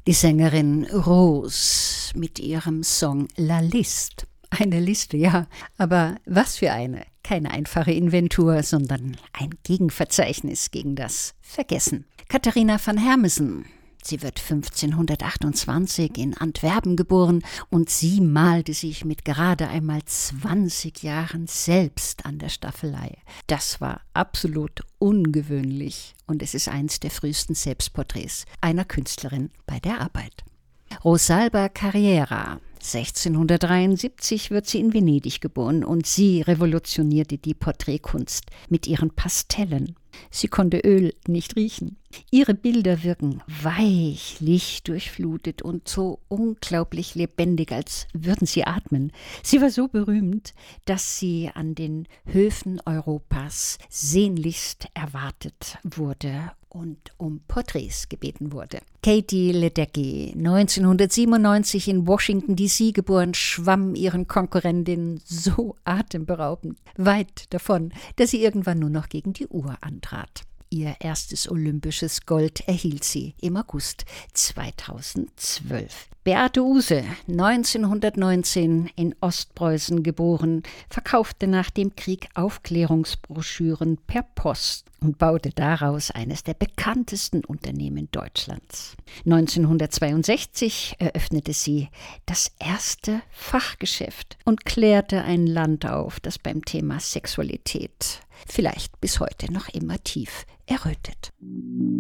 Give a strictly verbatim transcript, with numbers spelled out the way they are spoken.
Die Sängerin Rose mit ihrem Song La Liste. Eine Liste, ja, aber was für eine. Keine einfache Inventur, sondern ein Gegenverzeichnis gegen das Vergessen. Katharina van Hermessen. Sie wird fünfzehnhundertachtundzwanzig in Antwerpen geboren und sie malte sich mit gerade einmal zwanzig Jahren selbst an der Staffelei. Das war absolut ungewöhnlich und es ist eines der frühesten Selbstporträts einer Künstlerin bei der Arbeit. Rosalba Carriera. sechzehnhundertdreiundsiebzig wird sie in Venedig geboren und sie revolutionierte die Porträtkunst mit ihren Pastellen. Sie konnte Öl nicht riechen. Ihre Bilder wirken weich, lichtdurchflutet und so unglaublich lebendig, als würden sie atmen. Sie war so berühmt, dass sie an den Höfen Europas sehnlichst erwartet wurde und um Porträts gebeten wurde. Katie Ledecky, neunzehnhundertsiebenundneunzig in Washington D C geboren, schwamm ihren Konkurrentinnen so atemberaubend weit davon, dass sie irgendwann nur noch gegen die Uhr antrat. Ihr erstes olympisches Gold erhielt sie im August zweitausendzwölf. Beate Uhse, neunzehnhundertneunzehn in Ostpreußen geboren, verkaufte nach dem Krieg Aufklärungsbroschüren per Post und baute daraus eines der bekanntesten Unternehmen Deutschlands. neunzehnhundertzweiundsechzig eröffnete sie das erste Fachgeschäft und klärte ein Land auf, das beim Thema Sexualität vielleicht bis heute noch immer tief errötet.